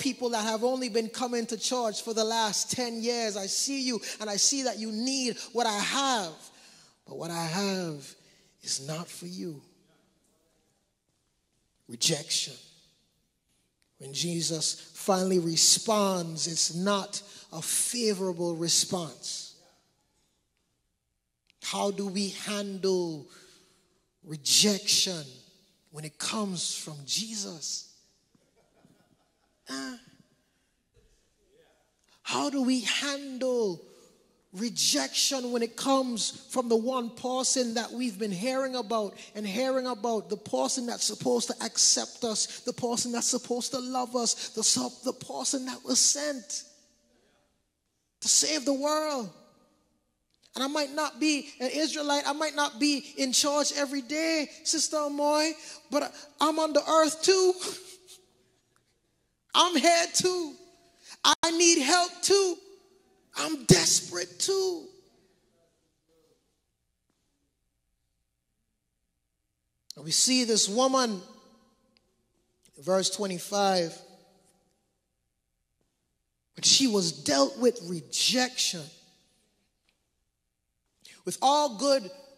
people that have only been coming to church for the last 10 years. I see you and I see that you need what I have. But what I have is not for you. Rejection. When Jesus finally responds, it's not a favorable response. How do we handle rejection when it comes from Jesus? How do we handle rejection when it comes from the one person that we've been hearing about, the person that's supposed to accept us, the person that's supposed to love us, the person that was sent to save the world? And I might not be an Israelite, I might not be in church every day, Sister Amoy, but I'm on the earth too. I'm here too. I need help too. I'm desperate too. And we see this woman, verse 25, when she was dealt with rejection. With all good